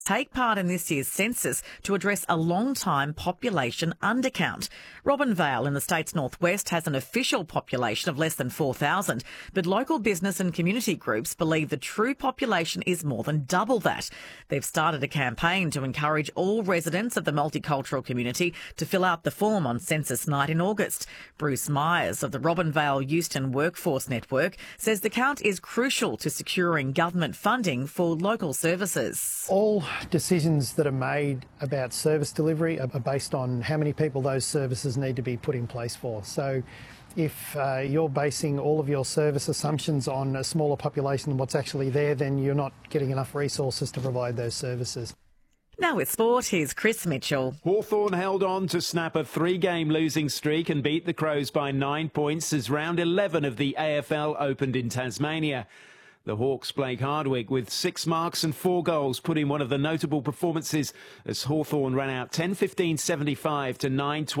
take part in this year's census to address a long-time population undercount. Robinvale in the state's northwest has an official population of less than 4,000, but local business and community groups believe the true population is more than double that. They've started a campaign to encourage all residents of the multicultural community to fill out the form on census night in August. Bruce Myers of the Robinvale Euston Workforce Network says the count is crucial to securing government funding for local services. All decisions that are made about service delivery are based on how many people those services need to be put in place for. So if you're basing all of your service assumptions on a smaller population than what's actually there, then you're not getting enough resources to provide those services. Now with sport, here's Chris Mitchell. Hawthorn held on to snap a 3-game losing streak and beat the Crows by 9 points as round 11 of the AFL opened in Tasmania. The Hawks' Blake Hardwick with 6 marks and 4 goals put in one of the notable performances as Hawthorn ran out 10-15-75 to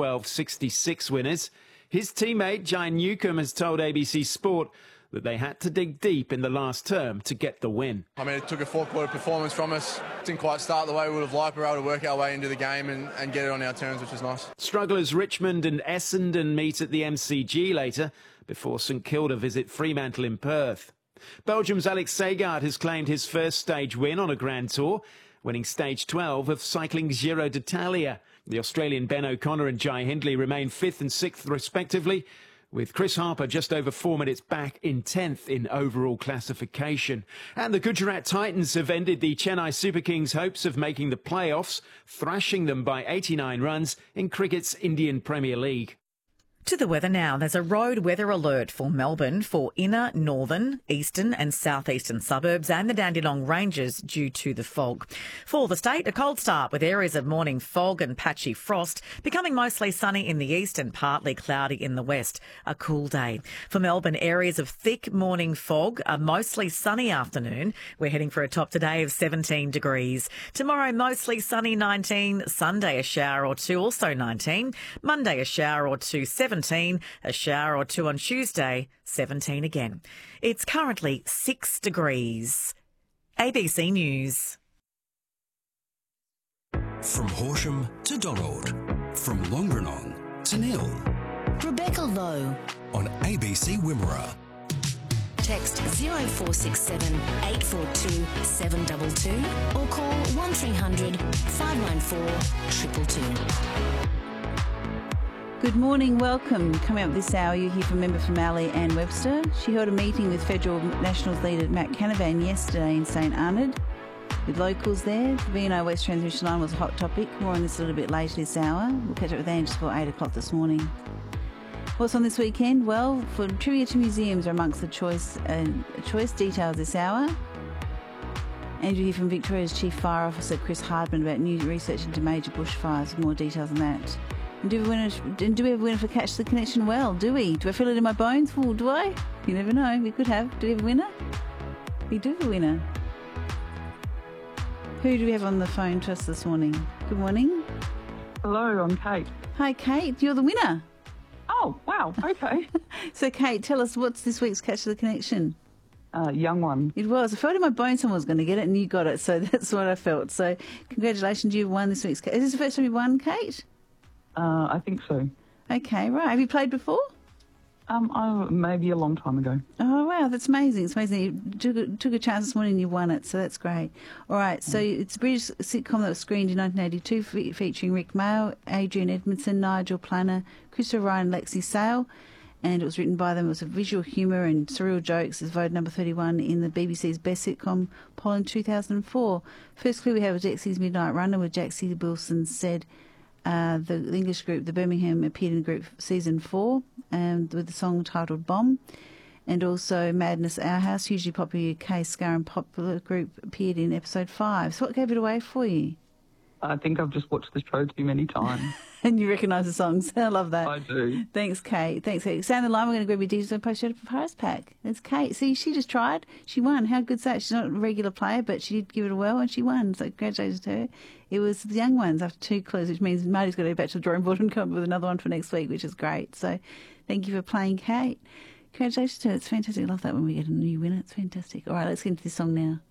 9-12-66 winners. His teammate Jai Newcombe has told ABC Sport that they had to dig deep in the last term to get the win. I mean, it took a fourth-quarter performance from us. Didn't quite start the way we would have liked. We were able to work our way into the game and get it on our terms, which is nice. Strugglers Richmond and Essendon meet at the MCG later before St Kilda visit Fremantle in Perth. Belgium's Alex Segaard has claimed his first stage win on a Grand Tour, winning stage 12 of cycling's Giro d'Italia. The Australian Ben O'Connor and Jai Hindley remain 5th and 6th respectively, with Chris Harper just over 4 minutes back in 10th in overall classification. And the Gujarat Titans have ended the Chennai Super Kings' hopes of making the playoffs, thrashing them by 89 runs in cricket's Indian Premier League. To the weather now. There's a road weather alert for Melbourne for inner, northern, eastern and southeastern suburbs and the Dandenong Ranges due to the fog. For the state, a cold start with areas of morning fog and patchy frost, becoming mostly sunny in the east and partly cloudy in the west. A cool day. For Melbourne, areas of thick morning fog, a mostly sunny afternoon. We're heading for a top today of 17 degrees. Tomorrow, mostly sunny 19. Sunday, a shower or two, also 19. Monday, a shower or two, 17. A shower or two on Tuesday, 17 again. It's currently 6 degrees. ABC News. From Horsham to Donald. From Longrenong to Nil. Rebecca Lowe. On ABC Wimmera. Text 0467 842 722 or call 1300 594 222. Good morning, welcome. Coming up this hour, you hear from member for Mallee, Anne Webster. She held a meeting with Federal Nationals leader Matt Canavan yesterday in St Arnaud. With locals there, the VNO West Transmission Line was a hot topic. More on this a little bit later this hour. We'll catch up with Anne just before 8 o'clock this morning. What's on this weekend? Well, for trivia to museums are amongst the choice details this hour. And you hear from Victoria's Chief Fire Officer Chris Hardman about new research into major bushfires. More details on that. And do we have a winner for Catch the Connection? Well, do we? Do I feel it in my bones? Well, do I? You never know. We could have. Do we have a winner? We do have a winner. Who do we have on the phone to us this morning? Good morning. Hello, I'm Kate. Hi, Kate. You're the winner. Oh, wow. Okay. So, Kate, tell us, what's this week's Catch the Connection? Young one. It was. I felt in my bones someone was going to get it, and you got it. So that's what I felt. So congratulations, you've won this week's. Is this the first time you won, Kate? I think so. Okay, right. Have you played before? Maybe a long time ago. Oh, wow, that's amazing. It's amazing. You took a chance this morning and you won it, so that's great. All right, so it's a British sitcom that was screened in 1982 featuring Rick Mayo, Adrian Edmondson, Nigel Planner, Christopher Ryan and Lexi Sale, and it was written by them. It was a visual humour and surreal jokes. It's voted number 31 in the BBC's Best Sitcom poll in 2004. First clue we have was Dexy's Midnight Runner, where Jack C. Wilson said the English group, the Birmingham, appeared in the group season 4 with the song titled Bomb. And also Madness Our House, hugely popular UK ska and popular group, appeared in episode 5. So what gave it away for you? I think I've just watched the show too many times. And you recognise the songs. I love that. I do. Thanks, Kate. Thanks, Kate. Stay on the line. We're going to grab your details and post you up a prize pack. That's Kate. See, she just tried. She won. How good's that? She's not a regular player, but she did give it a whirl and she won. So congratulations to her. It was the young ones after 2 clues, which means Marty's got to go back to the drawing board and come up with another one for next week, which is great. So thank you for playing, Kate. Congratulations to her. It's fantastic. I love that when we get a new winner. It's fantastic. All right, let's get into this song now.